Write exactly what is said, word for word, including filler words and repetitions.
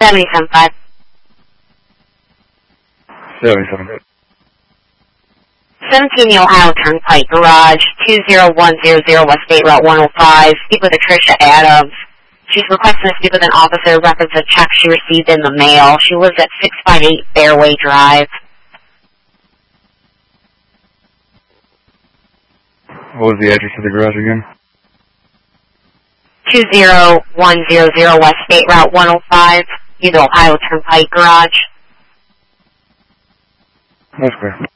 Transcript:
seventy-seven five. seventy-seven five. seventeen Ohio Turnpike Garage, two zero one zero zero West State Route one oh five. Speak with Patricia Adams. She's requesting to speak with an officer reference a check she received in the mail. She lives at six five eight Fairway Drive. What was the address of the garage again? two zero one zero zero West State Route one oh five, the Ohio Turnpike Garage. That's clear.